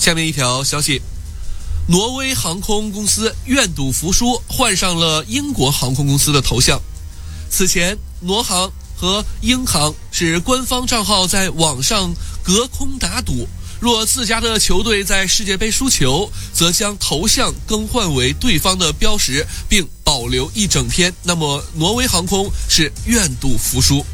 下面一条消息，挪威航空公司愿赌服输，换上了英国航空公司的头像。此前，挪航和英航是官方账号在网上隔空打赌，若自家的球队在世界杯输球，则将头像更换为对方的标识，并保留一整天。那么，挪威航空是愿赌服输。